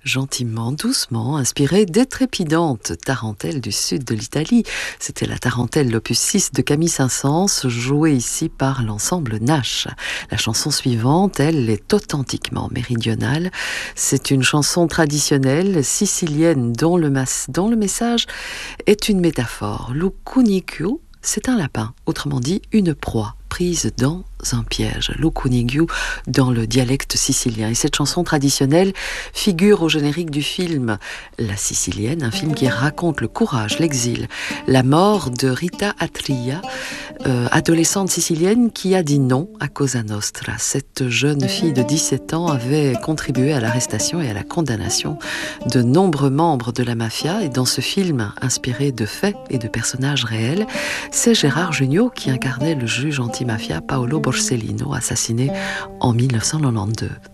Gentiment, doucement, inspirée des trépidantes tarentelles du sud de l'Italie. C'était la tarentelle l'opus 6 de Camille Saint-Saëns, jouée ici par l'ensemble Nash. La chanson suivante, elle, est authentiquement méridionale. C'est une chanson traditionnelle sicilienne dont le message est une métaphore. L'ucunicu, c'est un lapin, autrement dit une proie prise dans un piège, l'ucunigiu dans le dialecte sicilien. Et cette chanson traditionnelle figure au générique du film La Sicilienne, un film qui raconte le courage, l'exil, la mort de Rita Atria, adolescente sicilienne qui a dit non à Cosa Nostra. Cette jeune fille de 17 ans avait contribué à l'arrestation et à la condamnation de nombreux membres de la mafia. Et dans ce film, inspiré de faits et de personnages réels, c'est Gérard Jugnot qui incarnait le juge anti-mafia Paolo Borsellino, assassiné en 1992.